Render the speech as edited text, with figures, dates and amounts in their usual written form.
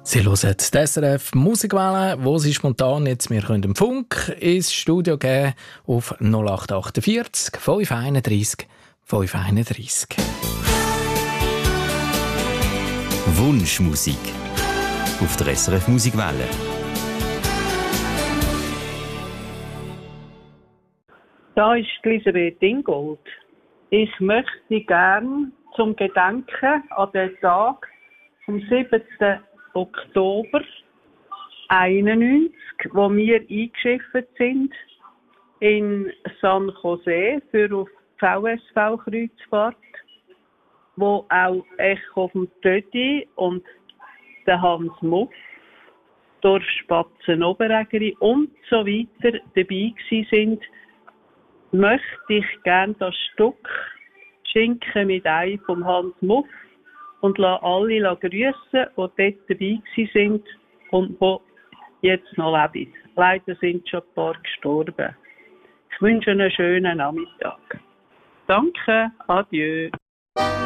Sie hören die SRF Musikwelle, wo Sie spontan jetzt, wir können den Funk ins Studio geben auf 0848 531 531. Wunschmusik auf der SRF Musikwelle. Da ist Elisabeth Ingold. Ich möchte gern zum Gedenken an den Tag vom 7. Oktober 1991, wo wir eingeschifft sind in San Jose für auf VSV-Kreuzfahrt, wo auch Echo vom Tödi und der Hans Muff, Dorf Spatzen-Oberägeri und so weiter dabei sind, möchte ich gerne das Stück Schinken mit Ei vom Hans Muff und lasse alle grüssen, die dort dabei sind und die jetzt noch leben. Leider sind schon ein paar gestorben. Ich wünsche einen schönen Nachmittag. Danke, adieu.